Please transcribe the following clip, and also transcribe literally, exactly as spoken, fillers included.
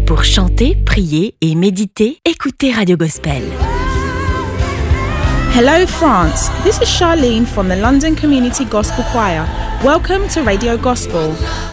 Pour chanter, prier et méditer, écoutez Radio Gospel. Hello France, this is Charlene from the London Community Gospel Choir. Welcome to Radio Gospel.